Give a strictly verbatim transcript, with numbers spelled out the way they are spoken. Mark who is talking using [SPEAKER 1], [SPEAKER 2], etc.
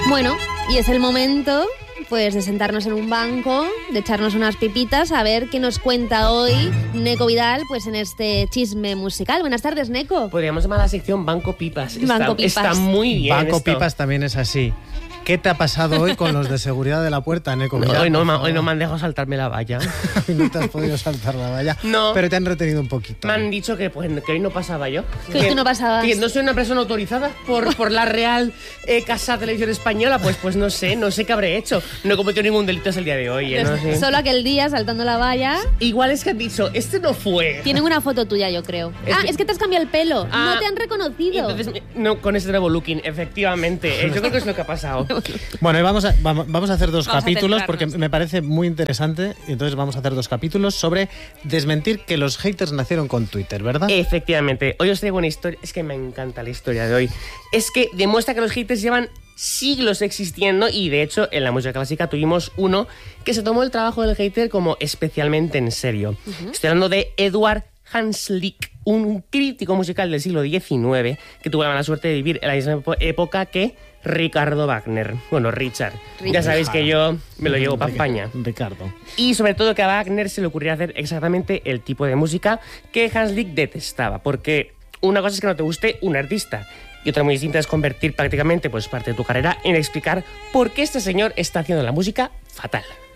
[SPEAKER 1] Bueno, y es el momento, pues, de sentarnos en un banco, de echarnos unas pipitas, a ver qué nos cuenta hoy Neco Vidal, pues, en este chisme musical. Buenas tardes, Neco.
[SPEAKER 2] Podríamos llamar a la sección Banco Pipas.
[SPEAKER 1] Banco
[SPEAKER 2] está,
[SPEAKER 1] Pipas.
[SPEAKER 2] Está muy bien.
[SPEAKER 3] Banco
[SPEAKER 2] esto.
[SPEAKER 3] Pipas también es así. ¿Qué te ha pasado hoy con los de seguridad de la puerta, Neco?
[SPEAKER 2] No,
[SPEAKER 3] Mira,
[SPEAKER 2] hoy, no,
[SPEAKER 3] por
[SPEAKER 2] ma-
[SPEAKER 3] favor.
[SPEAKER 2] hoy no me han dejado saltarme la valla.
[SPEAKER 3] No te has podido saltar la valla.
[SPEAKER 2] No.
[SPEAKER 3] Pero te han retenido un poquito.
[SPEAKER 2] Me han dicho que, pues, que hoy no pasaba yo.
[SPEAKER 1] Que hoy tú no pasabas.
[SPEAKER 2] Que no soy una persona autorizada por, por la Real eh, Casa Televisión Española. Pues, pues no sé, no sé qué habré hecho. No he cometido ningún delito hasta el día de hoy. ¿eh? No sé.
[SPEAKER 1] Solo aquel día, saltando la valla.
[SPEAKER 2] Igual es que han dicho, este no fue.
[SPEAKER 1] Tienen una foto tuya, yo creo.
[SPEAKER 2] Es
[SPEAKER 1] ah,
[SPEAKER 2] que-
[SPEAKER 1] es que te has cambiado el pelo.
[SPEAKER 2] Ah,
[SPEAKER 1] no te han reconocido.
[SPEAKER 2] Entonces, no, con este nuevo looking, efectivamente. Eh, yo creo que es lo que ha pasado.
[SPEAKER 3] Bueno, y vamos a, vamos, vamos a hacer dos
[SPEAKER 1] Vamos a
[SPEAKER 3] capítulos
[SPEAKER 1] centrarnos.
[SPEAKER 3] porque me parece muy interesante. Y entonces vamos a hacer dos capítulos sobre desmentir que los haters nacieron con Twitter, ¿verdad?
[SPEAKER 2] Efectivamente. Hoy os traigo una historia. Es que me encanta la historia de hoy. Es que demuestra que los haters llevan siglos existiendo y de hecho en la música clásica tuvimos uno que se tomó el trabajo del hater como especialmente en serio. Estoy hablando de Eduard Hanslick, un crítico musical del siglo diecinueve que tuvo la mala suerte de vivir en la misma epo- época que Ricardo Wagner. Bueno, Richard.
[SPEAKER 1] Richard.
[SPEAKER 2] Ya sabéis que yo me lo llevo para
[SPEAKER 3] Ric-
[SPEAKER 2] España.
[SPEAKER 3] Ricardo.
[SPEAKER 2] Y sobre todo que a Wagner se le ocurría hacer exactamente el tipo de música que Hanslick detestaba, porque una cosa es que no te guste un artista y otra muy distinta es convertir prácticamente pues, parte de tu carrera en explicar por qué este señor está haciendo la música fatal.